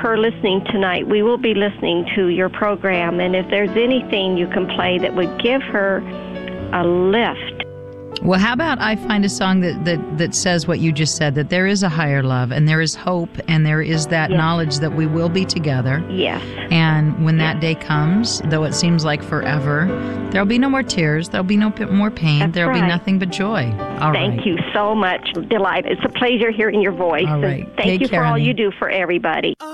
her listening tonight, we will be listening to your program, and if there's anything you can play that would give her a lift. Well, how about I find a song that says what you just said, that there is a higher love, and there is hope, and there is that knowledge that we will be together. Yes. And when that day comes, though it seems like forever, there'll be no more tears, there'll be no more pain, there'll be nothing but joy. Thank you so much, Delight. It's a pleasure hearing your voice. All right. And thank you for all you do for everybody.